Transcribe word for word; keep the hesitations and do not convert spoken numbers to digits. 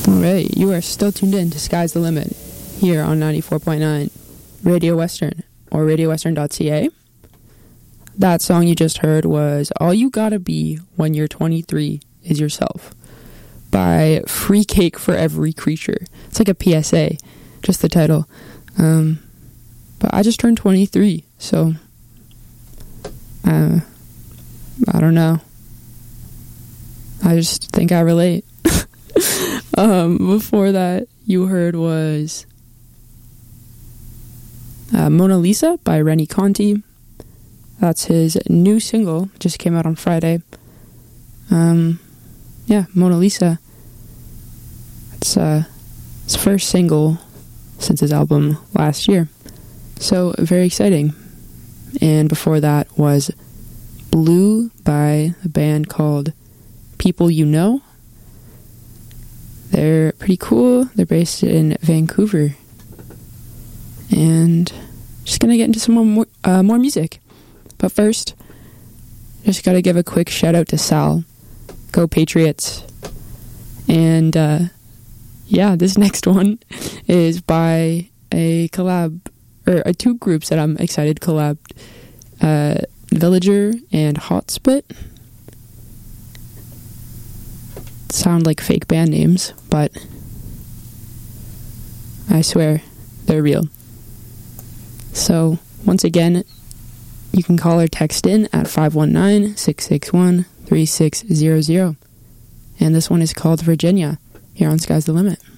All right, you are still tuned in to Sky's the Limit here on ninety-four point nine Radio Western or radio western dot c a. That song you just heard was All You Gotta Be When You're twenty-three Is Yourself by Free Cake for Every Creature. It's like a P S A, just the title. Um, but I just turned twenty-three, so uh, I don't know. I just think I relate. um, before that, you heard was uh, Mona Lisa by Rennie Conti. That's his new single, just came out on Friday. Um, yeah, Mona Lisa. It's uh, his first single since his album last year. So, very exciting. And before that was Blue by a band called People You Know. They're pretty cool. They're based in Vancouver. And just gonna get into some more uh, more music. But first, just gotta give a quick shout out to Sal. Go Patriots. And uh, yeah, this next one is by a collab, or uh, two groups that I'm excited to collab. Uh, Villager and Hot Split. Sound like fake band names, but I swear they're real. So, once again, you can call or text in at five one nine, six six one, three six zero zero. And this one is called Virginia, here on Sky's the Limit.